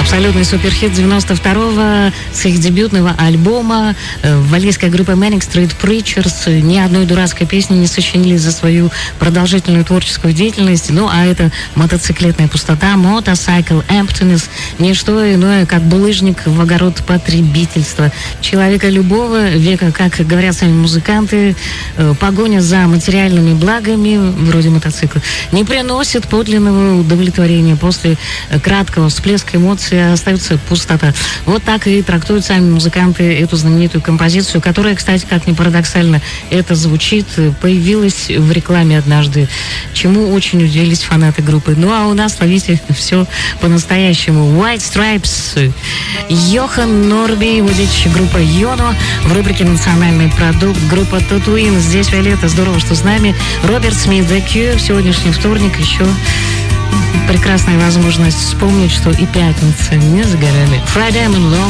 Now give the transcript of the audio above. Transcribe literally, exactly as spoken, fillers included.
Абсолютный суперхит девяносто второго с их дебютного альбома. Валийская группа Manic Street Preachers ни одной дурацкой песни не сочинили за свою продолжительную творческую деятельность. Ну, а это мотоциклетная пустота, Motorcycle Emptiness, не что иное, как булыжник в огород потребительства. Человека любого века, как говорят сами музыканты, погоня за материальными благами, вроде мотоцикла, не приносит подлинного удовлетворения. После краткого всплеска эмоций остается пустота. Вот так и трактуют сами музыканты эту знаменитую композицию, которая, кстати, как ни парадоксально это звучит, появилась в рекламе однажды, чему очень удивились фанаты группы. Ну а у нас, ловите, все по-настоящему. White Stripes, Йохан Норби, водящая группа Йоно, в рубрике «Национальный продукт», группа Татуин. Здесь Виолетта, здорово, что с нами. Роберт Смит, The Cure, в сегодняшний вторник еще прекрасная возможность вспомнить, что и пятница не за горами. Friday I'm in love.